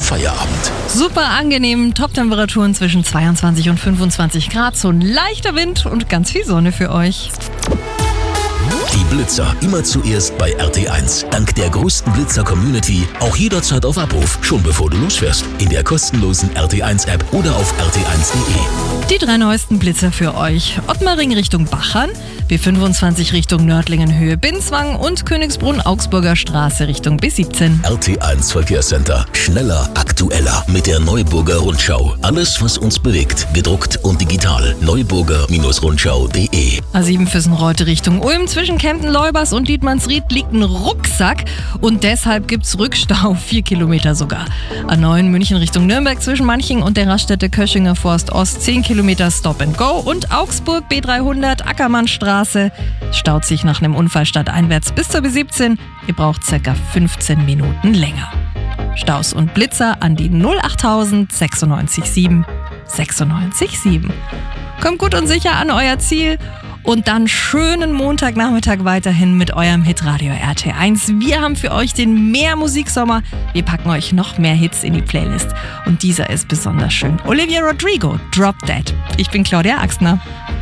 Feierabend. Super angenehm, Top-Temperaturen zwischen 22 und 25 Grad, so ein leichter Wind und ganz viel Sonne für euch. Die Blitzer immer zuerst bei RT1. Dank der größten Blitzer-Community auch jederzeit auf Abruf, schon bevor du losfährst. In der kostenlosen RT1-App oder auf rt1.de. Die 3 neuesten Blitzer für euch. Ottmaring Richtung Bachern, B25 Richtung Nördlingen Höhe Binswang und Königsbrunn-Augsburger Straße Richtung B17. RT1 Verkehrscenter. Schneller, aktueller mit der Neuburger Rundschau. Alles, was uns bewegt, gedruckt und digital. Neuburger-Rundschau.de. A7 Füssen-Reute Richtung Ulm. Zwischen Kempten-Leubers und Dietmannsried liegt ein Rucksack und deshalb gibt's Rückstau, 4 Kilometer sogar. A9 München Richtung Nürnberg zwischen Manching und der Raststätte Köschinger Forst Ost 10 Kilometer Stop and Go und Augsburg B300 Ackermannstraße staut sich nach einem Unfall stadteinwärts bis zur B17. Ihr braucht ca. 15 Minuten länger. Staus und Blitzer an die 08000 96 7 96 7. Kommt gut und sicher an euer Ziel. Und dann schönen Montagnachmittag weiterhin mit eurem Hitradio RT1. Wir haben für euch den Mehr-Musiksommer. Wir packen euch noch mehr Hits in die Playlist. Und dieser ist besonders schön. Olivia Rodrigo, Drop Dead. Ich bin Claudia Axtner.